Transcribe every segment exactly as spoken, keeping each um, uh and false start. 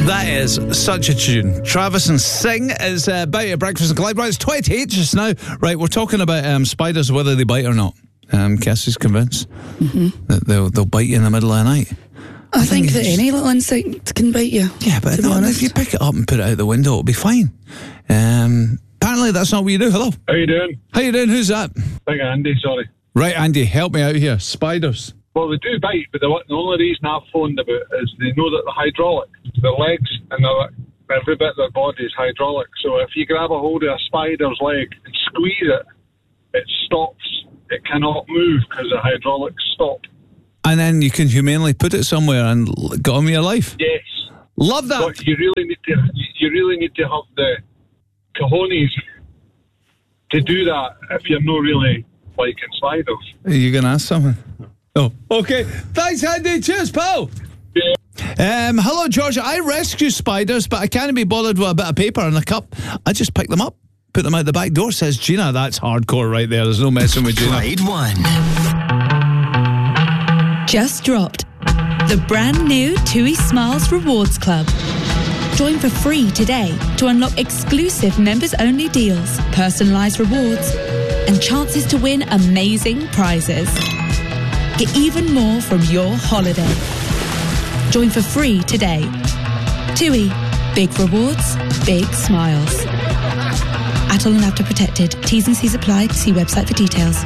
That is such a tune. Travis and Sing is uh, about your breakfast and Clyde. Right, it's twenty-eight just now. Right, we're talking about um, spiders, whether they bite or not. Um, Cassie's convinced mm-hmm. that they'll, they'll bite you in the middle of the night. I, I think, think that any little insect can bite you. Yeah, but no, if you pick it up and put it out the window, it'll be fine. Um, apparently, that's not what you do. Hello. How you doing? How you doing? Who's that? Big Andy, sorry. Right, Andy, help me out here. Spiders. Well, they do bite, but the, the only reason I've phoned about is they know that they're hydraulic. Their legs and their, every bit of their body is hydraulic. So if you grab a hold of a spider's leg and squeeze it, it stops. It cannot move because the hydraulics stop. And then you can humanely put it somewhere and get on with your life. Yes. Love that. But you really need to. You really need to have the cojones to do that if you're not really liking spiders. Are you going to ask something? Oh, okay. Thanks, Andy. Cheers, pal. Yeah. Um, hello, Georgia. I rescue spiders, but I can't be bothered with a bit of paper and a cup. I just pick them up, put them out the back door, says Gina. That's hardcore right there. There's no messing with Gina. Clyde One. Just dropped. The brand new TUI Smiles Rewards Club. Join for free today to unlock exclusive members-only deals, personalised rewards, and chances to win amazing prizes. Get even more from your holiday. Join for free today. TUI. Big rewards, big smiles. At all and after protected. T's and C's apply. See website for details.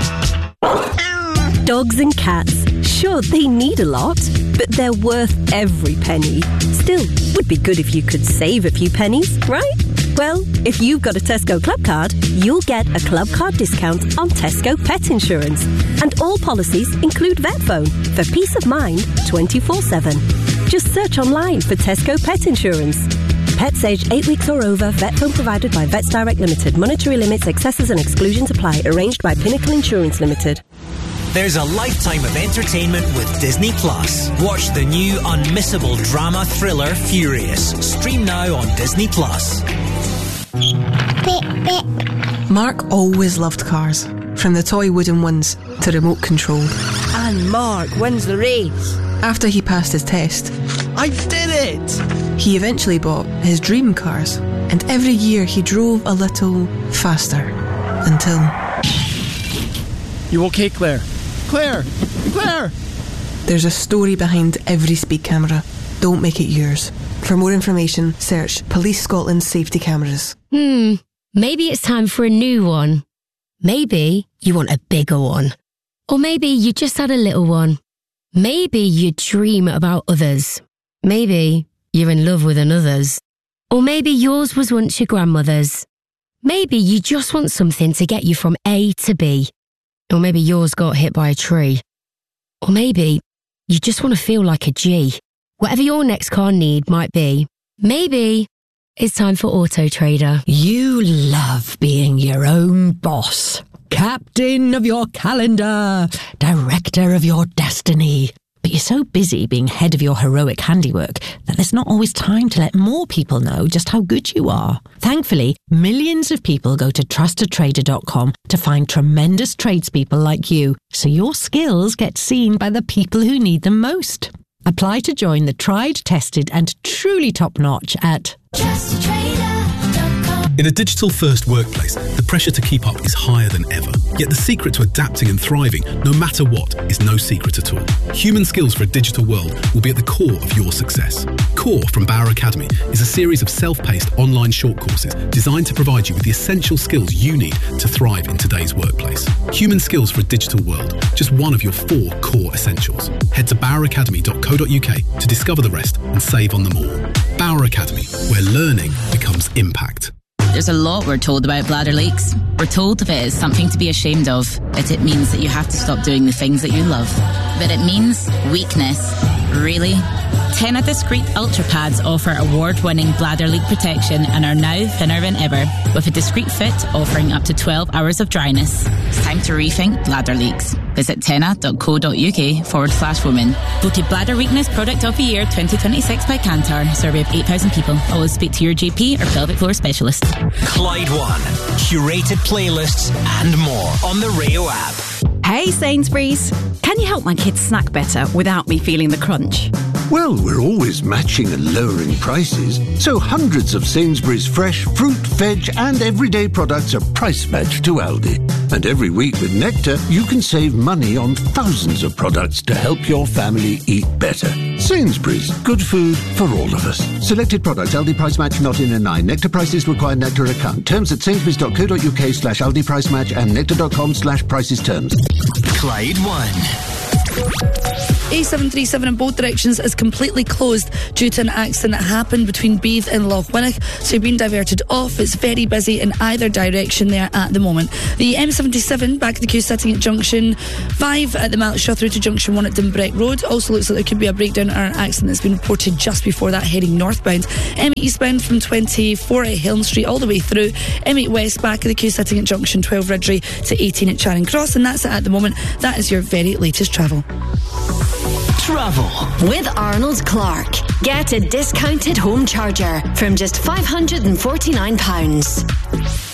Dogs and cats, sure, they need a lot, but they're worth every penny. Still, would be good if you could save a few pennies, right? Well, if you've got a Tesco Club card, you'll get a Club card discount on Tesco Pet Insurance. And all policies include Vet Phone for peace of mind twenty-four seven. Just search online for Tesco Pet Insurance. Pets aged eight weeks or over. Vet Phone provided by Vets Direct Limited. Monetary limits, excesses and exclusions apply. Arranged by Pinnacle Insurance Limited. There's a lifetime of entertainment with Disney Plus. Watch the new unmissable drama thriller Furious. Stream now on Disney Plus. Beep, beep. Mark always loved cars, from the toy wooden ones to remote controlled. And Mark wins the race. After he passed his test, I did it! He eventually bought his dream cars, and every year he drove a little faster until... You okay, Claire? Claire! Claire! There's a story behind every speed camera. Don't make it yours. For more information, search Police Scotland Safety Cameras. Hmm, maybe it's time for a new one. Maybe you want a bigger one. Or maybe you just had a little one. Maybe you dream about others. Maybe you're in love with another's. Or maybe yours was once your grandmother's. Maybe you just want something to get you from A to B. Or maybe yours got hit by a tree. Or maybe you just want to feel like a G. Whatever your next car need might be, maybe it's time for Auto Trader. You love being your own boss. Captain of your calendar. Director of your destiny. But you're so busy being head of your heroic handiwork that there's not always time to let more people know just how good you are. Thankfully, millions of people go to trust a trader dot com to find tremendous tradespeople like you, so your skills get seen by the people who need them most. Apply to join the tried, tested and truly top-notch at trust a trader dot com. In a digital-first workplace, the pressure to keep up is higher than ever. Yet the secret to adapting and thriving, no matter what, is no secret at all. Human skills for a digital world will be at the core of your success. Core from Bauer Academy is a series of self-paced online short courses designed to provide you with the essential skills you need to thrive in today's workplace. Human skills for a digital world, just one of your four core essentials. Head to bauer academy dot co dot uk to discover the rest and save on them all. Bauer Academy, where learning becomes impact. There's a lot we're told about bladder leaks. We're told if it is something to be ashamed of, that it means that you have to stop doing the things that you love. But it means weakness. Really? Tena Discreet Ultra Pads offer award-winning bladder leak protection and are now thinner than ever, with a discreet fit offering up to twelve hours of dryness. It's time to rethink bladder leaks. Visit tena dot co dot uk forward slash women. Voted Bladder Weakness Product of the Year twenty twenty-six by Kantar. Survey of eight thousand people. Always speak to your G P or pelvic floor specialist. Clyde One. Curated playlists and more on the Rio app. Hey Sainsbury's, can you help my kids snack better without me feeling the crunch? Well, we're always matching and lowering prices, so hundreds of Sainsbury's fresh fruit, veg and everyday products are price matched to Aldi. And every week with Nectar, you can save money on thousands of products to help your family eat better. Sainsbury's, good food for all of us. Selected products, Aldi price match not in a nine. Nectar prices require Nectar account. Terms at sainsbury's.co.uk slash Aldi price match and nectar.com slash prices terms. Clyde one. A seven three seven in both directions is completely closed due to an accident that happened between Beath and Lochwinnock, so you've been diverted off. It's very busy in either direction there at the moment. The M seventy-seven back in the queue sitting at junction five at the Mallotshaw through to junction one at Dumbreck Road. Also looks like there could be a breakdown or an accident that's been reported just before that heading northbound. M eight eastbound from twenty-four at Helm Street all the way through. M eight west back in the queue sitting at junction twelve Ridgery to eighteen at Charing Cross, and that's it at the moment. That is your very latest travel. Travel with Arnold Clark. Get a discounted home charger from just five hundred forty-nine pounds.